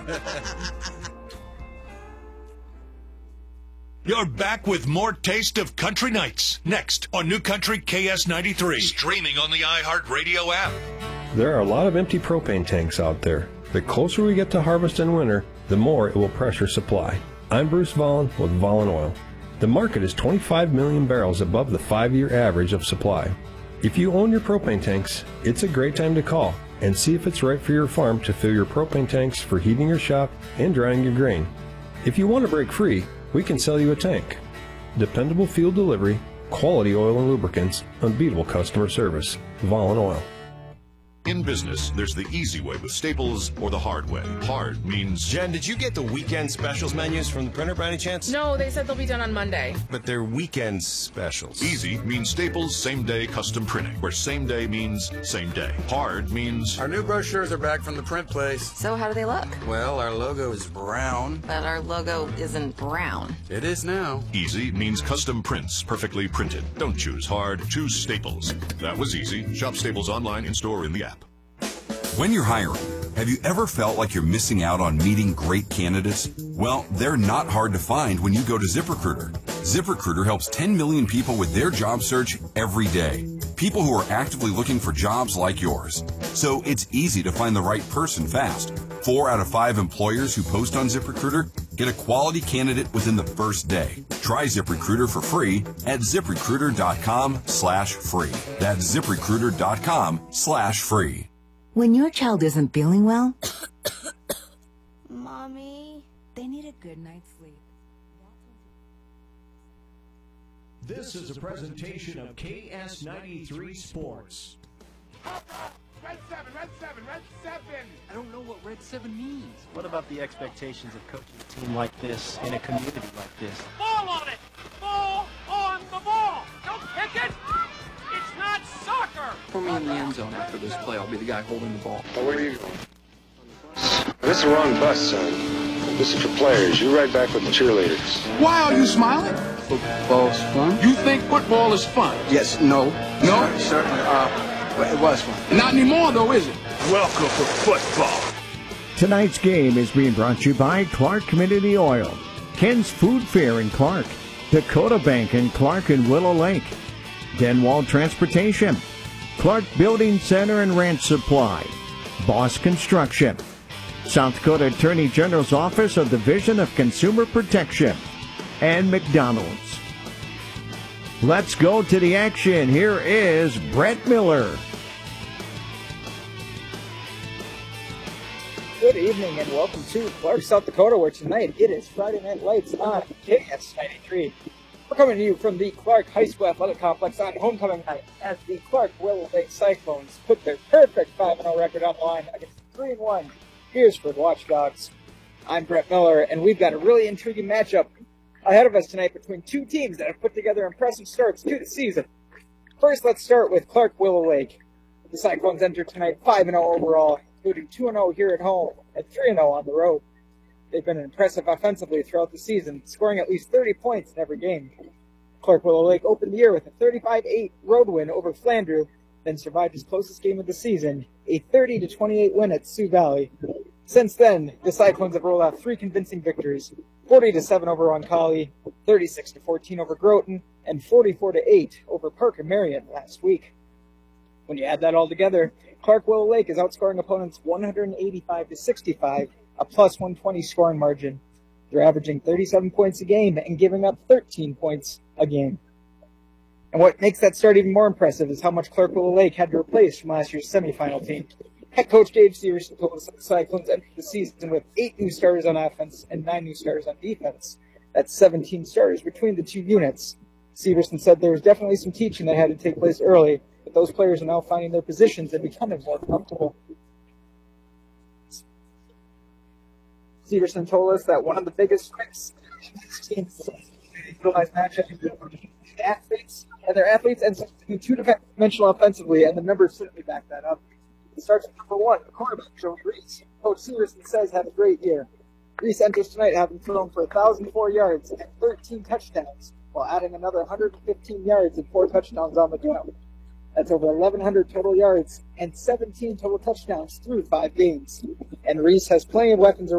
You're back with more Taste of Country Nights. Next on New Country KS93. Streaming on the iHeartRadio app. There are a lot of empty propane tanks out there. The closer we get to harvest in winter, the more it will pressure supply. I'm Bruce Vollen with Vollen Oil. The market is 25 million barrels above the 5-year average of supply. If you own your propane tanks, it's a great time to call and see if it's right for your farm to fill your propane tanks for heating your shop and drying your grain. If you want to break free, we can sell you a tank. Dependable field delivery, quality oil and lubricants, unbeatable customer service. Vollen Oil. In business, there's the easy way with Staples or the hard way. Hard means... Jen, did you get the weekend specials menus from the printer by any chance? No, they said they'll be done on Monday. But they're weekend specials. Easy means Staples same-day custom printing, where same day means same day. Hard means... Our new brochures are back from the print place. So how do they look? Well, our logo is brown. But our logo isn't brown. It is now. Easy means custom prints, perfectly printed. Don't choose hard, choose Staples. That was easy. Shop Staples online, in-store, in the app. When you're hiring, have you ever felt like you're missing out on meeting great candidates? Well, they're not hard to find when you go to ZipRecruiter. ZipRecruiter helps 10 million people with their job search every day. People who are actively looking for jobs like yours. So it's easy to find the right person fast. 4 out of 5 employers who post on ZipRecruiter get a quality candidate within the first day. Try ZipRecruiter for free at ZipRecruiter.com/free. That's ZipRecruiter.com/free. When your child isn't feeling well, Mommy, they need a good night's sleep. This is a presentation of KS93 Sports. Red 7, Red 7, Red 7! I don't know what Red 7 means. What about the expectations of coaching a team like this in a community like this? Ball on it! Ball on the ball! Don't kick it! It's not soccer! Put me in the end zone after this play. I'll be the guy holding the ball. Oh, where are you going? This is the wrong bus, son. This is for players. You ride back with the cheerleaders. Why are you smiling? Football's fun? You think football is fun? Yes, no. No? Certainly, but it was fun. Not anymore, though, is it? Welcome to football. Tonight's game is being brought to you by Clark Community Oil, Ken's Food Fair in Clark, Dakota Bank in Clark and Willow Lake, Denwald Transportation, Clark Building Center and Ranch Supply, Boss Construction, South Dakota Attorney General's Office of Division of Consumer Protection, and McDonald's. Let's go to the action. Here is Brett Miller. Good evening and welcome to Clark, South Dakota, where tonight it is Friday Night Lights on KS93. We're coming to you from the Clark High School Athletic Complex on homecoming night as the Clark Willow Lake Cyclones put their perfect 5-0 record on the line against 3-1 Beersford Watchdogs. I'm Brett Miller, and we've got a really intriguing matchup ahead of us tonight between two teams that have put together impressive starts to the season. First, let's start with Clark Willow Lake. The Cyclones enter tonight 5-0 overall, including 2-0 here at home and 3-0 on the road. They've been impressive offensively throughout the season, scoring at least 30 points in every game. Clark Willow Lake opened the year with a 35-8 road win over Flandreau, then survived his closest game of the season, a 30-28 win at Sioux Valley. Since then, the Cyclones have rolled out 3 convincing victories, 40-7 over Roncalli, 36-14 over Groton, and 44-8 over Parker Marion last week. When you add that all together, Clark Willow Lake is outscoring opponents 185-65, a plus 120 scoring margin. They're averaging 37 points a game and giving up 13 points a game. And what makes that start even more impressive is how much Clark Willow Lake had to replace from last year's semifinal team. Head coach Dave Severson told us that the Cyclones entered the season with 8 new starters on offense and 9 new starters on defense. That's 17 starters between the two units. Severson said there was definitely some teaching that had to take place early, but those players are now finding their positions and becoming more comfortable. Severson told us that one of the biggest strengths teams utilize matchups athletes and their athletes and be two-dimensional offensively, and the numbers certainly back that up. It starts with number 1, the quarterback, Joey Reese. Coach Severson says had a great year. Reese enters tonight having thrown for 1,004 yards and 13 touchdowns, while adding another 115 yards and 4 touchdowns on the ground. That's over 1,100 total yards and 17 total touchdowns through 5 games. And Reese has plenty of weapons around.